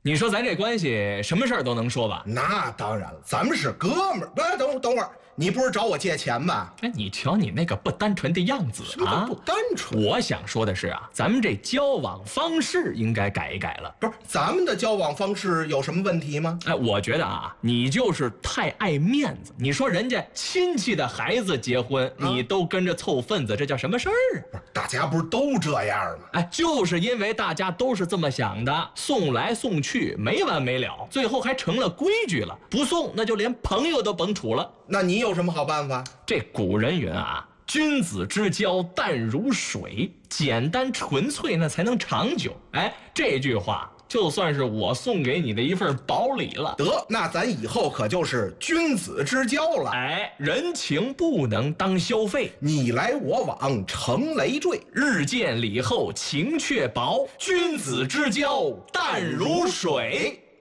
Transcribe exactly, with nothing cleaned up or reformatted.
你说咱这关系什么事儿都能说吧？ 那当然了，咱们是哥们儿。哎，等等会儿，你不是找我借钱吧？ 哎，你瞧你那个不单纯的样子啊！ 不单纯。 我想说的是啊，咱们这交往方式应该改一改了。 不是，咱们的交往方式有什么问题吗？ 哎，我觉得啊，你就是太爱面子。你说人家亲戚的孩子结婚，啊、你都跟着凑份子，这叫什么事儿啊？ 不是，大家不是都这样吗？ 哎，就是因为大家都是这么想的，送来送去没完没了，最后还成了规矩了。不送，那就连朋友都甭处了。 那你有什么好办法？ 这古人云啊，君子之交淡如水，简单纯粹那才能长久。哎，这句话就算是我送给你的一份薄礼了。 得，那咱以后可就是君子之交了。 哎，人情不能当消费， 你来我往成累赘， 日见礼后情却薄，君子之交淡如水。